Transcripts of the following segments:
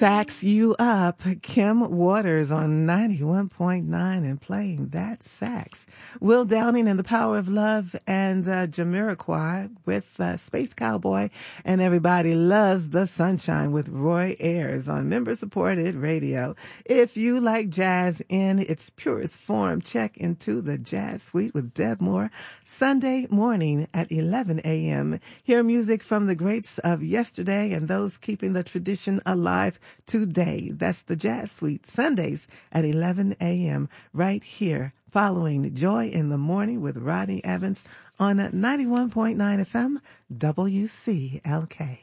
Sax You Up, Kim Waters on 91.9 and playing that sax. Will Downing and the Power of Love and Jamiroquai with Space Cowboy, and Everybody Loves the Sunshine with Roy Ayers on member-supported radio. If you like jazz in its purest form, check into the Jazz Suite with Deb Moore Sunday morning at 11 a.m. Hear music from the greats of yesterday and those keeping the tradition alive today. That's the Jazz Suite, Sundays at 11 a.m. right here, following Joy in the Morning with Rodney Evans on 91.9 FM WCLK.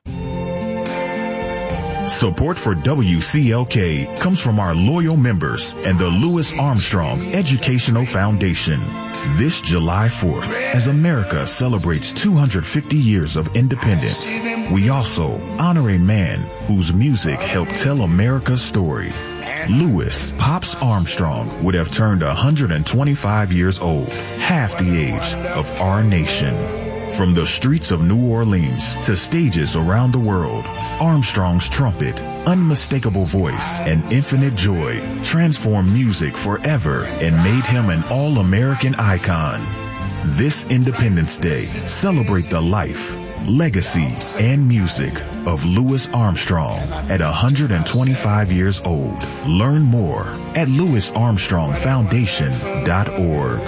Support for WCLK comes from our loyal members and the Louis Armstrong Educational Foundation. This July 4th, as America celebrates 250 years of independence, we also honor a man whose music helped tell America's story. Louis Pops Armstrong would have turned 125 years old, half the age of our nation. From the streets of New Orleans to stages around the world, Armstrong's trumpet, unmistakable voice, and infinite joy transformed music forever and made him an all-American icon. This Independence Day, celebrate the life, legacy, and music of Louis Armstrong at 125 years old. Learn more at louisarmstrongfoundation.org.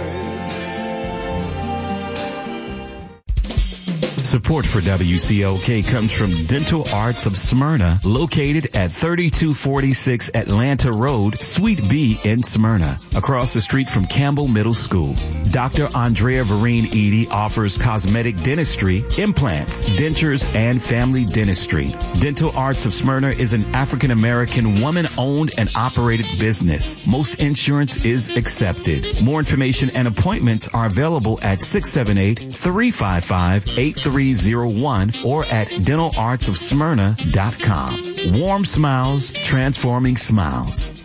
Support for WCLK comes from Dental Arts of Smyrna, located at 3246 Atlanta Road, Suite B in Smyrna, across the street from Campbell Middle School. Dr. Andrea Vereen Edie offers cosmetic dentistry, implants, dentures, and family dentistry. Dental Arts of Smyrna is an African-American woman-owned and operated business. Most insurance is accepted. More information and appointments are available at 678-355-8301 or at dentalartsofsmyrna.com. Warm smiles, transforming smiles.